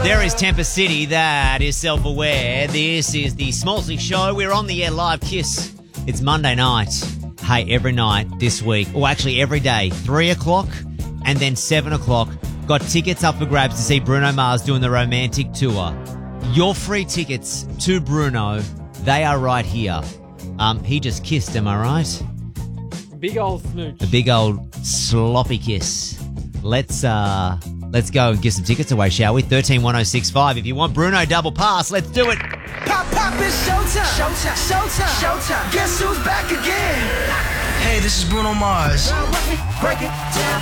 There is Tempest City. That is Self-Aware. This is the Smallsy Show. We're on the air live. Kiss. It's Monday night. Hey, every night this week, or actually every day, 3 o'clock and then 7 o'clock, got tickets up for grabs to see Bruno Mars doing the Romantic Tour. Your free tickets to Bruno, they are right here. He just kissed, am I right? Big old smooch. A big old sloppy kiss. Let's go and give some tickets away, shall we? 131065. If you want Bruno double pass, let's do it. Pop, it's showtime. Showtime. Guess who's back again? Hey, this is Bruno Mars. Break it down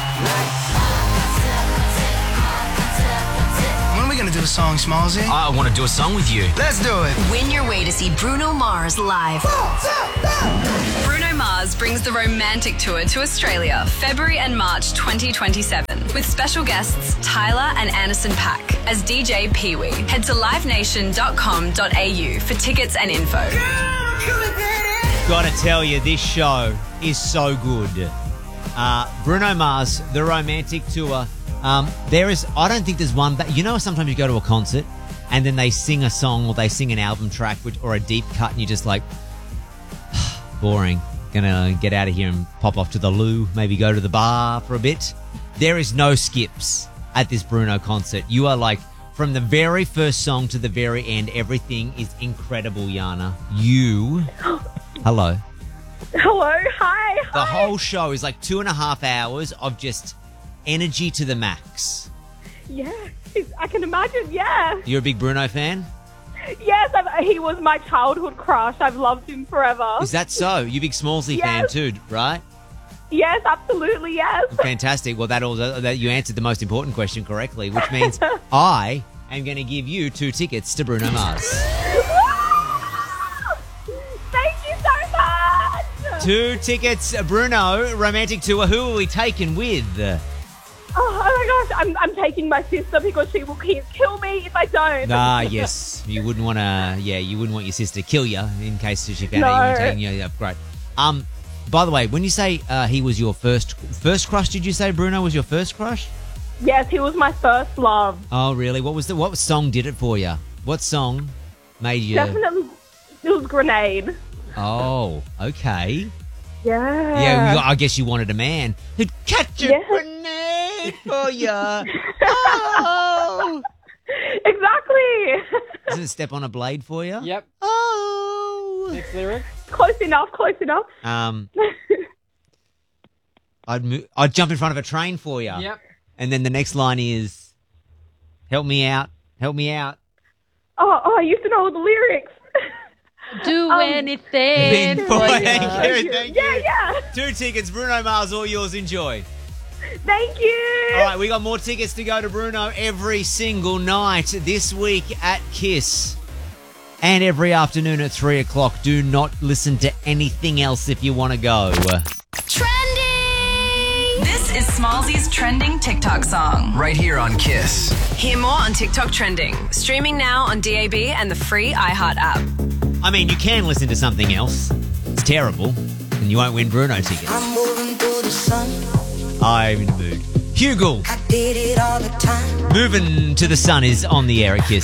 When are we gonna do a song, Smallsy? I want to do a song with you. Let's do it. Win your way to see Bruno Mars live. Bruno Mars brings the Romantic Tour to Australia, February and March 2027, with special guests Tyler and Anderson .Paak as DJ Pee-wee. Head to livenation.com.au for tickets and info. Gotta tell you, this show is so good. Bruno Mars, the Romantic Tour. I don't think there's one, but you know, sometimes you go to a concert and then they sing a song or they sing an album track or a deep cut and you're just like, boring. Gonna get out of here and pop off to the loo, maybe go to the bar for a bit. There is no skips at this Bruno concert. You are like, from the very first song to the very end, everything is incredible, Yana. Hello. Hello, hi. The whole show is like 2.5 hours of just energy to the max. Yeah, I can imagine, yeah. You're a big Bruno fan? Yes, he was my childhood crush. I've loved him forever. Is that so? You big Smallsy fan too, right? Yes, absolutely, yes. Fantastic. Well, that you answered the most important question correctly, which means I am going to give you 2 tickets to Bruno Mars. Thank you so much. 2 tickets, Bruno, Romantic Tour. Who are we taking with? Oh my gosh, I'm taking my sister because she will kill me if I don't. Yes. You wouldn't want your sister to kill you in case she found out you were taking you. Yeah, great. By the way, when you say he was your first crush, did you say Bruno was your first crush? Yes, he was my first love. Oh, really? What song did it for you? What song made you? Definitely, it was Grenade. Oh, okay. Yeah. Yeah, I guess you wanted a man who'd catch a grenade for you. Oh. Exactly. Doesn't it step on a blade for you? Yep. Oh. Next lyric. Close enough. I'd jump in front of a train for you. Yep. And then the next line is, help me out. Oh, I used to know all the lyrics. Do anything for you. Thank you. Yeah. 2 tickets, Bruno Mars, all yours. Enjoy. Thank you. All right, we got more tickets to go to Bruno every single night this week at Kiss. And every afternoon at 3 o'clock. Do not listen to anything else if you want to go. Trending! This is Smallsy's trending TikTok song. Right here on Kiss. Hear more on TikTok Trending. Streaming now on DAB and the free iHeart app. I mean, you can listen to something else. It's terrible. And you won't win Bruno tickets. I'm moving through the sun. I'm in the mood. Hugel. I did it all the time. Moving to the Sun is on the air at Kiss.